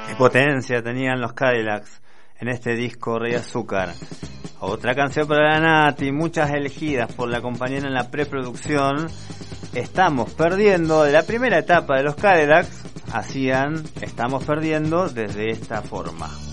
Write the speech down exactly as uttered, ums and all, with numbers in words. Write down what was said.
Qué potencia tenían los Cadillacs en este disco Rey Azúcar. Otra canción para la Nati, muchas elegidas por la compañera en la preproducción. Estamos perdiendo, de la primera etapa de los Cadillacs, hacían Estamos perdiendo desde esta forma.